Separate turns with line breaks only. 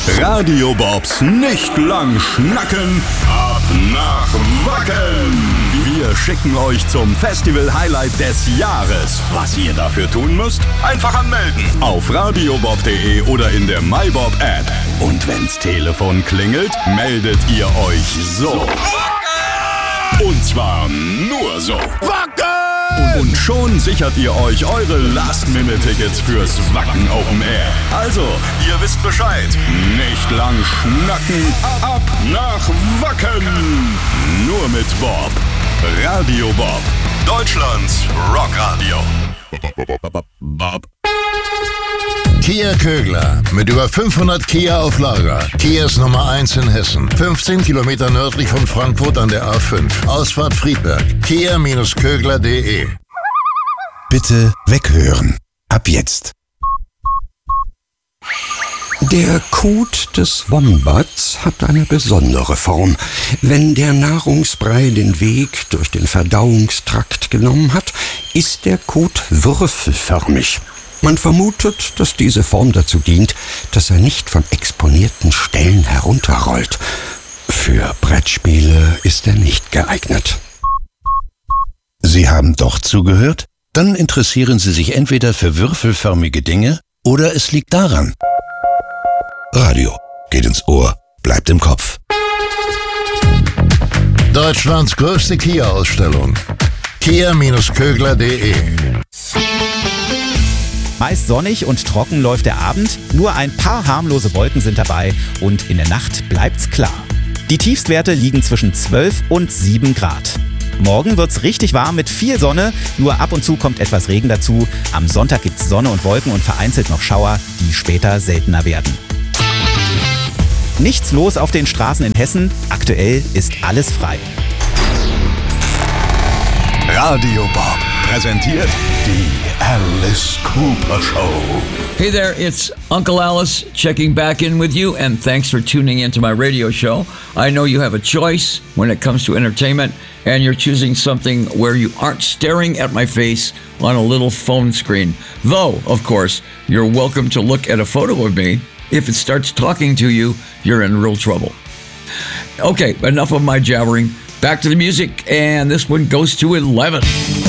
Radio Bobs nicht lang schnacken, ab nach Wacken. Wir schicken euch zum Festival-Highlight des Jahres. Was ihr dafür tun müsst? Einfach anmelden. Auf radiobob.de oder in der MyBob-App. Und wenn's Telefon klingelt, meldet ihr euch so. Und zwar nur so. Wacken! Und schon sichert ihr euch eure Last-Minute-Tickets fürs Wacken Open Air. Also, ihr wisst Bescheid. Nicht lang schnacken, ab nach Wacken. Nur mit Bob. Radio Bob. Deutschlands Rockradio.
Kia Kögler. Mit über 500 Kia auf Lager. Kias Nummer 1 in Hessen. 15 Kilometer nördlich von Frankfurt an der A5. Ausfahrt Friedberg. Kia-Kögler.de.
Bitte weghören. Ab jetzt.
Der Kot des Wombats hat eine besondere Form. Wenn der Nahrungsbrei den Weg durch den Verdauungstrakt genommen hat, ist der Kot würfelförmig. Man vermutet, dass diese Form dazu dient, dass er nicht von exponierten Stellen herunterrollt. Für Brettspiele ist er nicht geeignet.
Sie haben doch zugehört? Dann interessieren Sie sich entweder für würfelförmige Dinge oder es liegt daran. Radio geht ins Ohr, bleibt im Kopf.
Deutschlands größte Kia-Ausstellung. Kia-Kögler.de.
Meist sonnig und trocken läuft der Abend, nur ein paar harmlose Wolken sind dabei und in der Nacht bleibt's klar. Die Tiefstwerte liegen zwischen 12 und 7 Grad. Morgen wird's richtig warm mit viel Sonne, nur ab und zu kommt etwas Regen dazu. Am Sonntag gibt's Sonne und Wolken und vereinzelt noch Schauer, die später seltener werden. Nichts los auf den Straßen in Hessen, aktuell ist alles frei.
Radio Bob präsentiert die Alice Cooper Show.
Hey there, it's Uncle Alice checking back in with you, and thanks for tuning into my radio show. I know you have a choice when it comes to entertainment, and you're choosing something where you aren't staring at my face on a little phone screen. Though, of course, you're welcome to look at a photo of me. If it starts talking to you, you're in real trouble. Okay, enough of my jabbering. Back to the music, and this one goes to 11.